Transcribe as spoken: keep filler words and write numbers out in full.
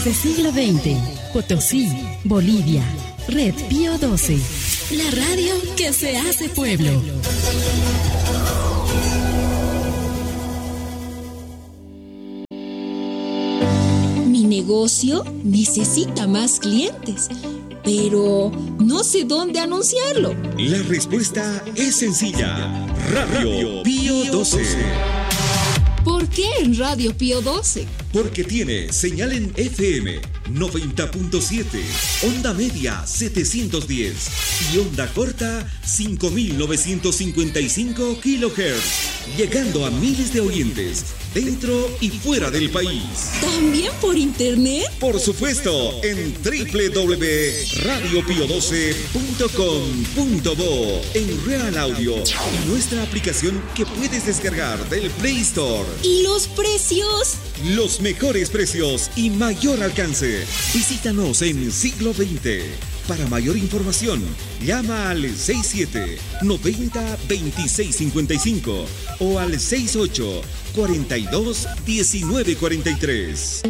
Desde siglo veinte, Potosí, Bolivia, Red Pío doce, la radio que se hace pueblo. Mi negocio necesita más clientes, pero no sé dónde anunciarlo. La respuesta es sencilla. Radio Pío doce. ¿Por qué en Radio Pío doce? Porque tiene señal en F M noventa punto siete, onda media setecientos diez y onda corta cinco mil novecientos cincuenta y cinco kilohertz, llegando a miles de oyentes dentro y fuera del país. ¿También por internet? Por supuesto, en doble u doble u doble u punto radio pío doce punto com punto bo, en Real Audio y nuestra aplicación que puedes descargar del Play Store. ¿Y los precios? Los mejores precios y mayor alcance. Visítanos en Siglo veinte. Para mayor información, llama al seis siete noventa veintiséis cincuenta y cinco o al seis ocho cuarenta y dos diecinueve cuarenta y tres.